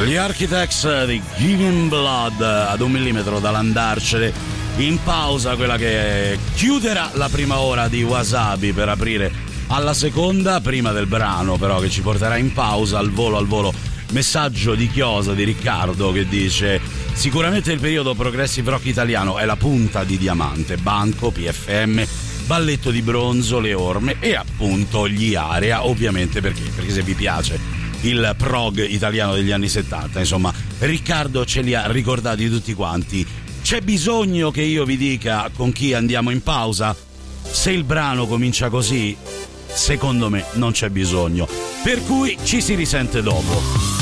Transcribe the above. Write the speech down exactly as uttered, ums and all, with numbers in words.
Gli Architects di Giving Blood, ad un millimetro dall'andarcene in pausa, quella che chiuderà la prima ora di Wasabi per aprire alla seconda, prima del brano però che ci porterà in pausa al volo al volo. Messaggio di Chiosa, di Riccardo, che dice: sicuramente il periodo progressive rock italiano è la punta di diamante, Banco, P F M, Balletto di Bronzo, Le Orme e appunto gli Area, ovviamente perché, perché se vi piace il prog italiano degli anni settanta, insomma Riccardo ce li ha ricordati tutti quanti. C'è bisogno che io vi dica con chi andiamo in pausa? Se il brano comincia così, secondo me non c'è bisogno, per cui ci si risente dopo.